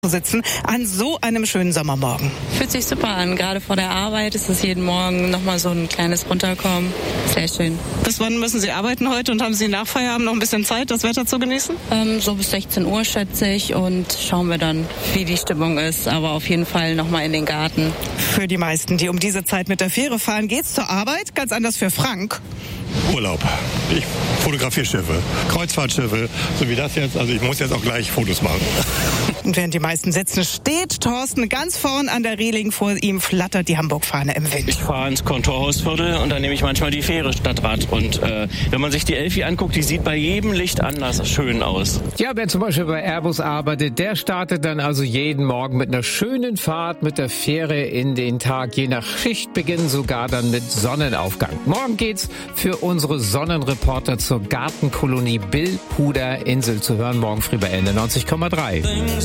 sitzen an so einem schönen Sommermorgen. Fühlt sich super an. Gerade vor der Arbeit ist es jeden Morgen nochmal so ein kleines Runterkommen. Sehr schön. Bis wann müssen Sie arbeiten heute und haben Sie nach Feierabend noch ein bisschen Zeit, das Wetter zu genießen? So bis 16 Uhr schätze ich und schauen wir dann, wie die Stimmung ist. Aber auf jeden Fall nochmal in den Garten. Für die meisten, die um diese Zeit mit der Fähre fahren, geht's zur Arbeit. Ganz anders für Frank. Urlaub. Ich fotografiere Schiffe, Kreuzfahrtschiffe, so wie das jetzt. Also ich muss jetzt auch gleich Fotos machen. Und während die meisten sitzen, steht Thorsten ganz vorn an der Reling. Vor ihm flattert die Hamburg-Fahne im Wind. Ich fahre ins Kontorhausviertel und dann nehme ich manchmal die Fähre Stadtrad. Und wenn man sich die Elfi anguckt, die sieht bei jedem Licht anders schön aus. Ja, wer zum Beispiel bei Airbus arbeitet, der startet dann also jeden Morgen mit einer schönen Fahrt mit der Fähre in den Tag. Je nach Schichtbeginn sogar dann mit Sonnenaufgang. Morgen geht's für unsere Sonnenreporter zur Gartenkolonie Billhuder Insel zu hören. Morgen früh bei Ende 90,3.